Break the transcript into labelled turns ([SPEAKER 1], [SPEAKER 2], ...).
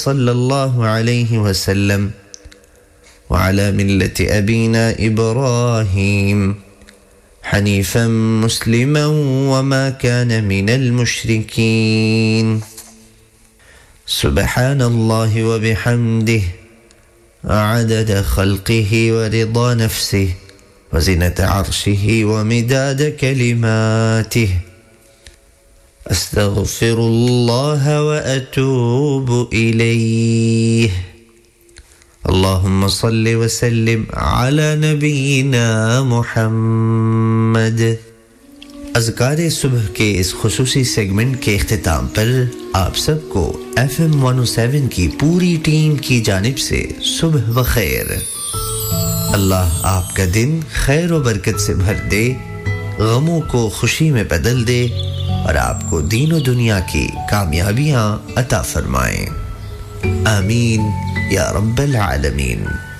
[SPEAKER 1] सल्लल्लाहु अलैहि वसल्लम व अला मिल्लति अबीना इब्राहीम हनीफन मुस्लिमन व मा कान मिनल मुशरिकीन सुब्हानल्लाहि व बिहम्दिहि अदद खल्क़िहि व रिदा नफ्सिहि व ज़ीनत अर्शिहि व मिदाद कलिमातिहि अस्तग़फ़िरुल्लाह व अतूबु इलैहि अल्लाहुम्मा सल्लि व सल्लिम अला नबीना मुहम्मद। अज़कारे सुबह के इस खुसूसी सेगमेंट के इख्तिताम पर आप सबको FM 107 की पूरी टीम की जानिब से सुबह व खैर। अल्लाह आपका दिन खैर व बरकत से भर दे, गमों को खुशी में बदल दे और आपको दीन और दुनिया की कामयाबियां अता फरमाएं। आमीन या रब्बल आलमीन।